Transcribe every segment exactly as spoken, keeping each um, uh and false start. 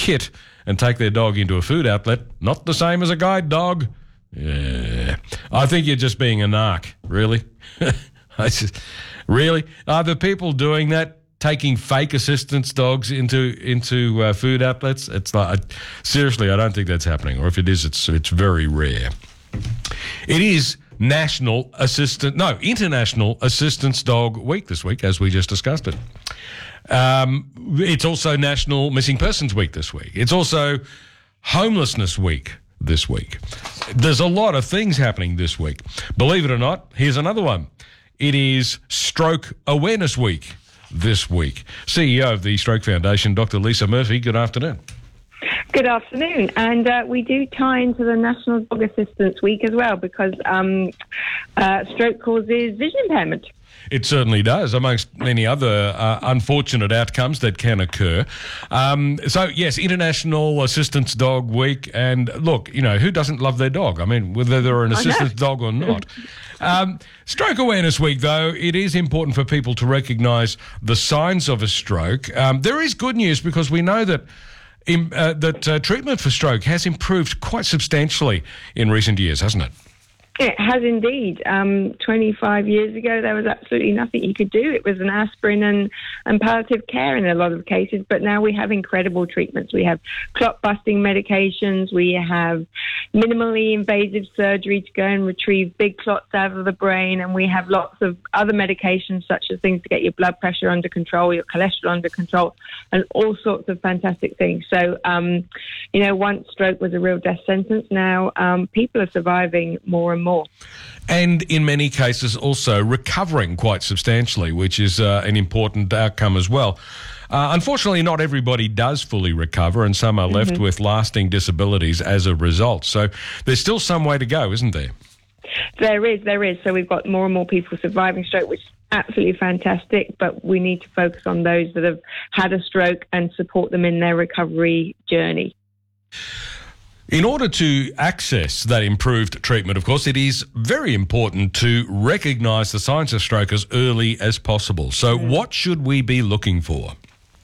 kit and take their dog into a food outlet. Not the same as a guide dog. Yeah. I think you're just being a narc, really. I just, really? Are the people doing that, taking fake assistance dogs into into uh, food outlets? It's like, seriously, I don't think that's happening. Or if it is, it's it's very rare. It is National Assistant, no, International Assistance Dog Week this week, as we just discussed it. Um, it's also National Missing Persons Week this week. It's also Homelessness Week this week. There's a lot of things happening this week. Believe it or not, here's another one. It is Stroke Awareness Week this week. C E O of the Stroke Foundation, Doctor Lisa Murphy, good afternoon. Good afternoon. And uh, we do tie into the National Dog Assistance Week as well, because um, uh, stroke causes vision impairment. It certainly does, amongst many other uh, unfortunate outcomes that can occur. Um, so, yes, International Assistance Dog Week. And look, you know, who doesn't love their dog? I mean, whether they're an assistance dog or not. Um, Stroke Awareness Week, though, it is important for people to recognise the signs of a stroke. Um, there is good news, because we know that in, uh, that uh, treatment for stroke has improved quite substantially in recent years, hasn't it? It has indeed. Um, twenty-five years ago, there was absolutely nothing you could do. It was an aspirin and, and palliative care in a lot of cases. But now we have incredible treatments. We have clot-busting medications. We have minimally invasive surgery to go and retrieve big clots out of the brain. And we have lots of other medications, such as things to get your blood pressure under control, your cholesterol under control, and all sorts of fantastic things. So, um, you know, once stroke was a real death sentence, now um, people are surviving more and more. And in many cases also recovering quite substantially, which is uh, an important outcome as well. Uh, unfortunately, not everybody does fully recover, and some are left mm-hmm. with lasting disabilities as a result. So there's still some way to go, isn't there? There is, there is. So we've got more and more people surviving stroke, which is absolutely fantastic, but we need to focus on those that have had a stroke and support them in their recovery journey. In order to access that improved treatment, of course, it is very important to recognise the signs of stroke as early as possible. So mm. what should we be looking for?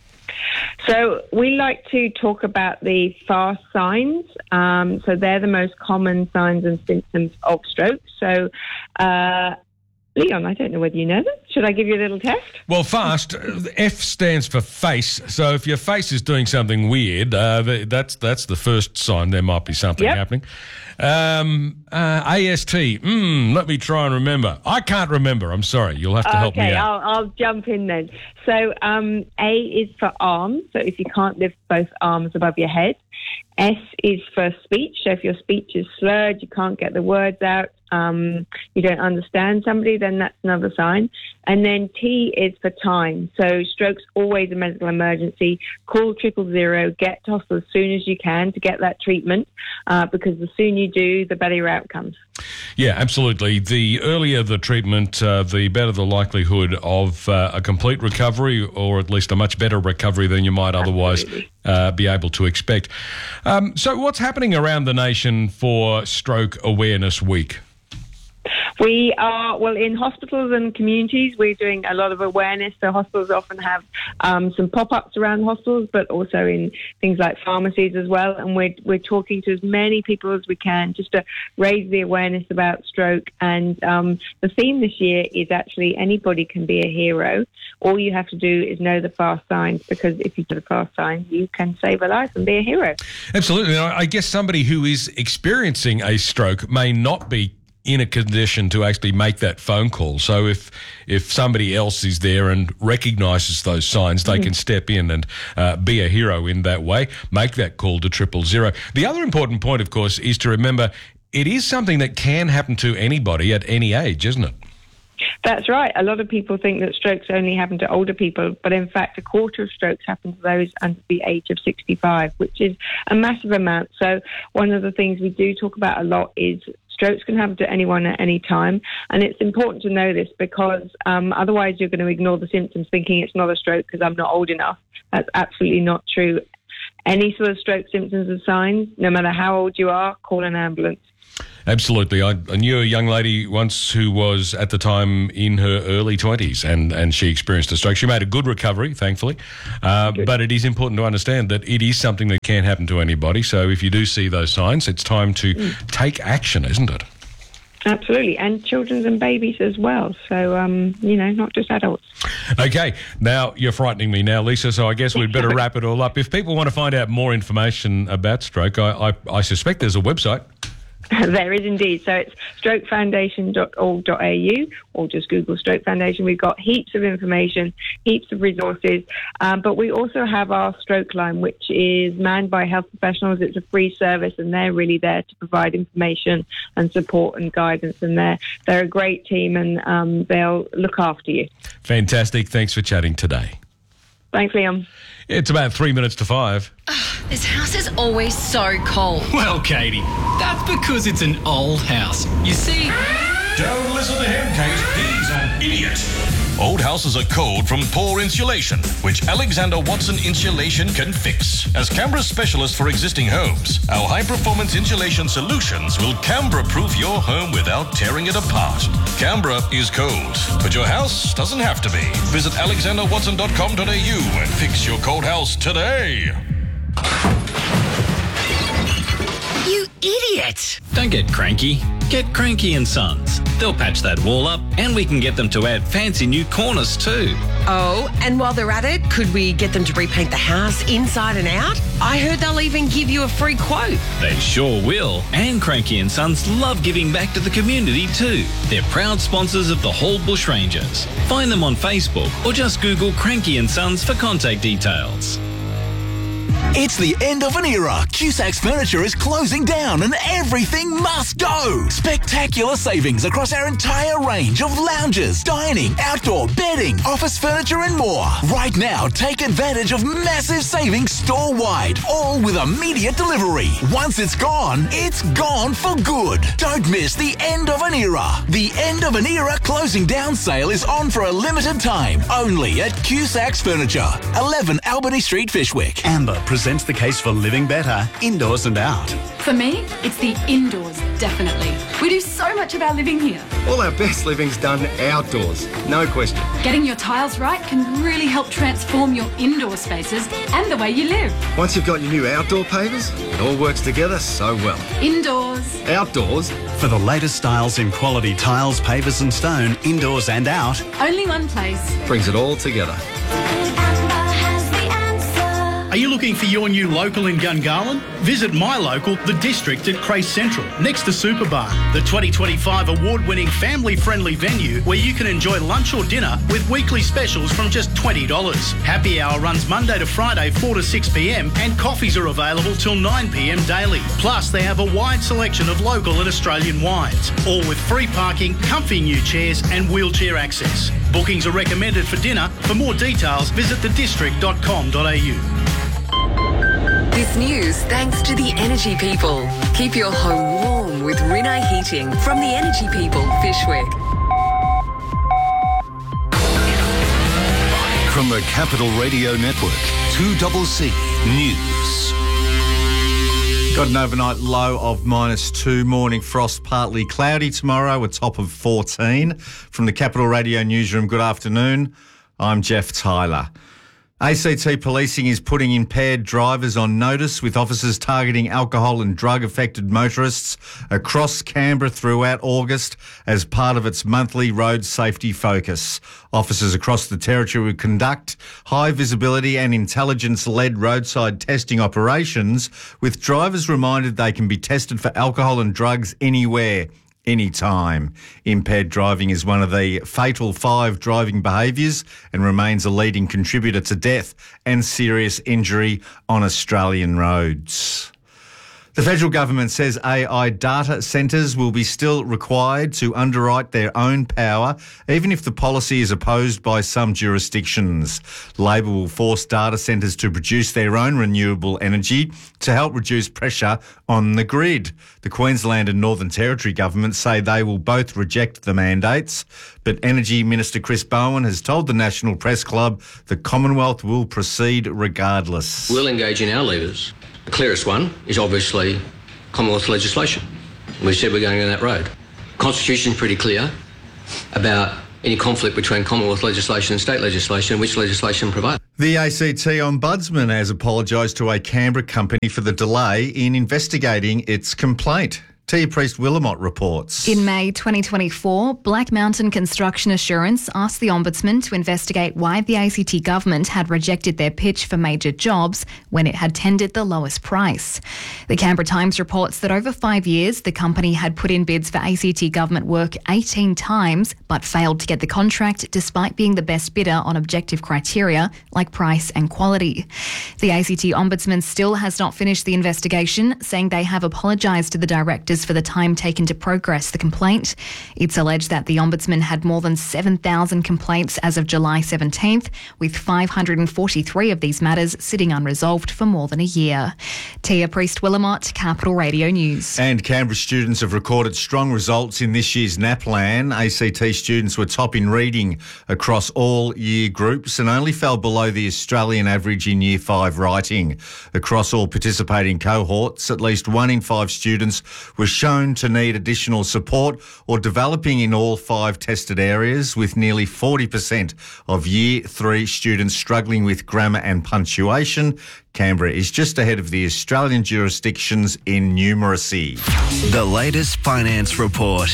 So we like to talk about the FAST signs. Um, so they're the most common signs and symptoms of stroke. So, uh, Leon, I don't know whether you know them. Should I give you a little test? Well, FAST, F stands for face. So if your face is doing something weird, uh, that's that's the first sign there might be something yep. happening. Um, uh, A S T, mm, let me try and remember. I can't remember. I'm sorry. You'll have to help okay, me out. I'll, I'll jump in then. So um, A is for arms. So if you can't lift both arms above your head. S is for speech. So if your speech is slurred, you can't get the words out, um, you don't understand somebody, then that's another sign. And then T is for time. So stroke's always a medical emergency. Call triple zero, get to hospital as soon as you can to get that treatment, uh, because the sooner you do, the better your outcomes. Yeah, absolutely. The earlier the treatment, uh, the better the likelihood of uh, a complete recovery, or at least a much better recovery than you might otherwise uh, be able to expect. Um, so what's happening around the nation for Stroke Awareness Week? We are, well, in hospitals and communities, we're doing a lot of awareness. So hospitals often have um, some pop-ups around hospitals, but also in things like pharmacies as well. And we're, we're talking to as many people as we can just to raise the awareness about stroke. And um, the theme this year is actually anybody can be a hero. All you have to do is know the fast signs, because if you do the fast signs, you can save a life and be a hero. Absolutely. I guess somebody who is experiencing a stroke may not be in a condition to actually make that phone call. So if if somebody else is there and recognises those signs, they mm-hmm. can step in and uh, be a hero in that way, make that call to triple zero. The other important point, of course, is to remember it is something that can happen to anybody at any age, isn't it? That's right. A lot of people think that strokes only happen to older people, but in fact, a quarter of strokes happen to those under the age of sixty-five, which is a massive amount. So one of the things we do talk about a lot is strokes can happen to anyone at any time, and it's important to know this, because um, otherwise you're going to ignore the symptoms thinking it's not a stroke because I'm not old enough. That's absolutely not true. Any sort of stroke symptoms and signs, no matter how old you are, call an ambulance. Absolutely. I, I knew a young lady once who was at the time in her early twenties and, and she experienced a stroke. She made a good recovery, thankfully. Uh, but it is important to understand that it is something that can happen to anybody. So if you do see those signs, it's time to mm. take action, isn't it? Absolutely. And children and babies as well. So, um, you know, not just adults. Okay. Now, you're frightening me now, Lisa, so I guess we'd better wrap it all up. If people want to find out more information about stroke, I, I, I suspect there's a website. There is indeed. So it's stroke foundation dot org dot a u or just Google Stroke Foundation. We've got heaps of information, heaps of resources, um, but we also have our stroke line, which is manned by health professionals. It's a free service and they're really there to provide information and support and guidance, and they're, they're a great team and um, they'll look after you. Fantastic. Thanks for chatting today. Thanks, Liam. It's about three minutes to five. Ugh, this house is always so cold. Well, Katie, that's because it's an old house. You see... Don't listen to him, Kate. He's an idiot. Old houses are cold from poor insulation, which Alexander Watson Insulation can fix. As Canberra's specialist for existing homes, our high-performance insulation solutions will Canberra-proof your home without tearing it apart. Canberra is cold, but your house doesn't have to be. Visit alexander watson dot com dot a u and fix your cold house today. You idiot! Don't get cranky. Get Cranky and Sons. They'll patch that wall up and we can get them to add fancy new corners too. Oh, and while they're at it, could we get them to repaint the house inside and out? I heard they'll even give you a free quote. They sure will. And Cranky and Sons love giving back to the community too. They're proud sponsors of the Hall Bushrangers. Find them on Facebook or just Google Cranky and Sons for contact details. It's the end of an era. Cusac's Furniture is closing down and everything must go. Spectacular savings across our entire range of lounges, dining, outdoor, bedding, office furniture and more. Right now, take advantage of massive savings store-wide, all with immediate delivery. Once it's gone, it's gone for good. Don't miss the end of an era. The end of an era closing down sale is on for a limited time, only at Cusac's Furniture, eleven Albany Street, Fishwick. Amber presents the case for living better, indoors and out. For me, it's the indoors, definitely. We do so much of our living here. All our best living's done outdoors, no question. Getting your tiles right can really help transform your indoor spaces and the way you live. Once you've got your new outdoor pavers, it all works together so well. Indoors. Outdoors. For the latest styles in quality tiles, pavers and stone, indoors and out. Only one place. Brings it all together. Are you looking for your new local in Gungahlin? Visit my local, The District at Crace Central, next to Superbar, the twenty twenty-five award-winning family-friendly venue where you can enjoy lunch or dinner with weekly specials from just twenty dollars. Happy hour runs Monday to Friday, four to six p m, and coffees are available till nine p m daily. Plus, they have a wide selection of local and Australian wines, all with free parking, comfy new chairs and wheelchair access. Bookings are recommended for dinner. For more details, visit the district dot com dot a u. This news thanks to the Energy People. Keep your home warm with Rinnai Heating from the Energy People, Fishwick. From the Capital Radio Network, two C C News. Got an overnight low of minus two. Morning frost, partly cloudy tomorrow, a top of fourteen. From the Capital Radio Newsroom, good afternoon. I'm Jeff Tyler. A C T Policing is putting impaired drivers on notice, with officers targeting alcohol and drug-affected motorists across Canberra throughout August as part of its monthly road safety focus. Officers across the territory will conduct high visibility and intelligence-led roadside testing operations, with drivers reminded they can be tested for alcohol and drugs anywhere, anytime. Impaired driving is one of the fatal five driving behaviours and remains a leading contributor to death and serious injury on Australian roads. The federal government says A I data centres will be still required to underwrite their own power, even if the policy is opposed by some jurisdictions. Labor will force data centres to produce their own renewable energy to help reduce pressure on the grid. The Queensland and Northern Territory governments say they will both reject the mandates, but Energy Minister Chris Bowen has told the National Press Club the Commonwealth will proceed regardless. We'll engage in our levers. The clearest one is obviously Commonwealth legislation. We said we're going down that road. Constitution's pretty clear about any conflict between Commonwealth legislation and state legislation, which legislation prevails. The A C T Ombudsman has apologised to a Canberra company for the delay in investigating its complaint. Tia Priest-Willamott reports. In May twenty twenty-four, Black Mountain Construction Assurance asked the Ombudsman to investigate why the A C T government had rejected their pitch for major jobs when it had tendered the lowest price. The Canberra Times reports that over five years, the company had put in bids for A C T government work eighteen times, but failed to get the contract despite being the best bidder on objective criteria like price and quality. The A C T Ombudsman still has not finished the investigation, saying they have apologised to the directors for the time taken to progress the complaint. It's alleged that the Ombudsman had more than seven thousand complaints as of July seventeenth, with five hundred forty-three of these matters sitting unresolved for more than a year. Tia Priest-Willamott, Capital Radio News. And Canberra students have recorded strong results in this year's NAPLAN. A C T students were top in reading across all year groups and only fell below the Australian average in Year five writing. Across all participating cohorts, at least one in five students were shown to need additional support or developing in all five tested areas, with nearly forty percent of Year three students struggling with grammar and punctuation. Canberra is just ahead of the Australian jurisdictions in numeracy. The latest finance report.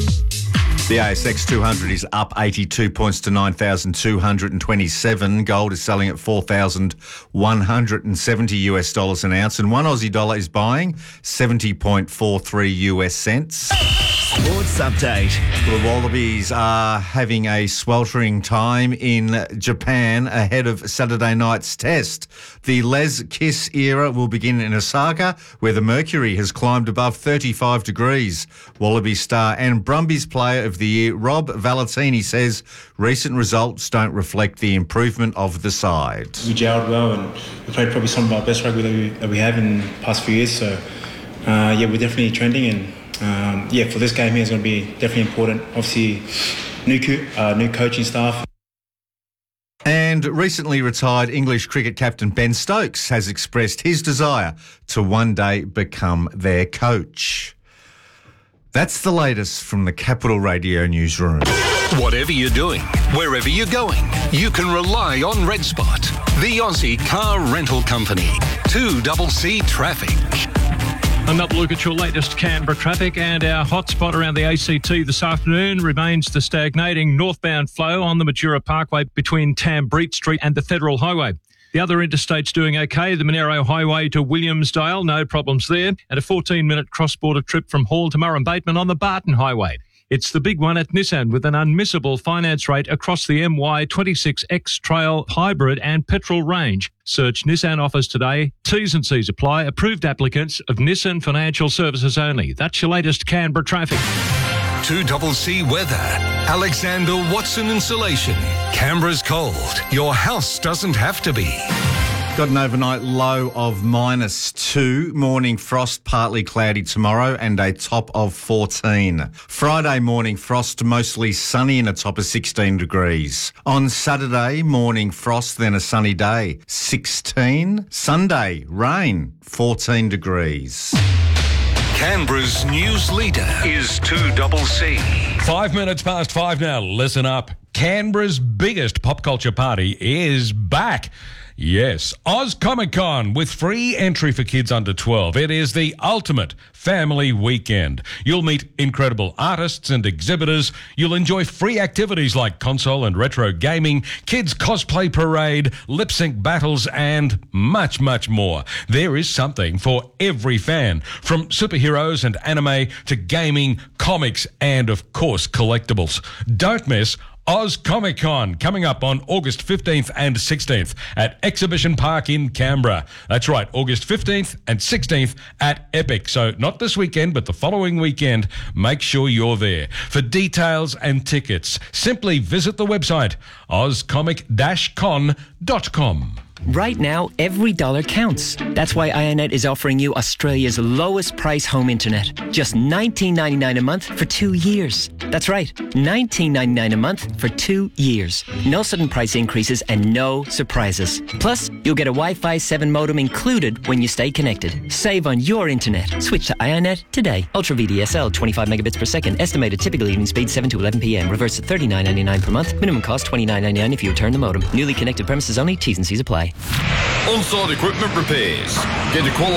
The A S X two hundred is up eighty-two points to nine thousand two hundred twenty-seven. Gold is selling at four thousand one hundred seventy US dollars an ounce, and one Aussie dollar is buying seventy point four three US cents. Sports update. Well, the Wallabies are having a sweltering time in Japan ahead of Saturday night's test. The Les Kiss era will begin in Osaka, where the mercury has climbed above thirty-five degrees. Wallaby star and Brumbies Player of the Year Rob Valentini says recent results don't reflect the improvement of the side. We gelled well and we played probably some of our best rugby that we, that we have in the past few years. So, uh, yeah, we're definitely trending and Um, yeah, for this game here, it's going to be definitely important. Obviously, new co- uh, new coaching staff. And recently retired English cricket captain Ben Stokes has expressed his desire to one day become their coach. That's the latest from the Capital Radio newsroom. Whatever you're doing, wherever you're going, you can rely on Red Spot, the Aussie car rental company. two C C Traffic. Another look at your latest Canberra traffic, and our hotspot around the A C T this afternoon remains the stagnating northbound flow on the Matura Parkway between Tambreet Street and the Federal Highway. The other interstate's doing okay. The Monero Highway to Williamsdale, no problems there, and a fourteen-minute cross-border trip from Hall to Murrumbateman on the Barton Highway. It's the big one at Nissan with an unmissable finance rate across the M Y twenty-six X Trail Hybrid and Petrol range. Search Nissan offers today. T's and C's apply. Approved applicants of Nissan Financial Services only. That's your latest Canberra traffic. two C C weather. Alexander Watson Insulation. Canberra's cold. Your house doesn't have to be. Got an overnight low of minus two. Morning frost, partly cloudy tomorrow, and a top of fourteen. Friday morning frost, mostly sunny and a top of sixteen degrees. On Saturday, morning frost, then a sunny day, sixteen. Sunday, rain, fourteen degrees. Canberra's news leader is two C C. Five minutes past five now. Listen up. Canberra's biggest pop culture party is back. Yes, Oz Comic Con with free entry for kids under twelve. It is the ultimate family weekend. You'll meet incredible artists and exhibitors. You'll enjoy free activities like console and retro gaming, kids cosplay parade, lip sync battles, and much, much more. There is something for every fan, from superheroes and anime to gaming, comics, and of course collectibles. Don't miss Oz Comic Con coming up on August fifteenth and sixteenth at Exhibition Park in Canberra. That's right, August fifteenth and sixteenth at Epic. So not this weekend, but the following weekend. Make sure you're there. For details and tickets, simply visit the website oz comic dash con dot com. Right now, every dollar counts. That's why Ionet is offering you Australia's lowest price home internet. Just nineteen ninety-nine a month for two years. That's right, nineteen ninety-nine a month for two years. No sudden price increases and no surprises. Plus, you'll get a Wi-Fi seven modem included when you stay connected. Save on your internet. Switch to Ionet today. Ultra V D S L, twenty-five megabits per second. Estimated typical evening speed seven to eleven p.m. Reverse at thirty-nine ninety-nine per month. Minimum cost twenty-nine ninety-nine if you return the modem. Newly connected premises only. T's and C's apply. On-site equipment repairs. Get a qualified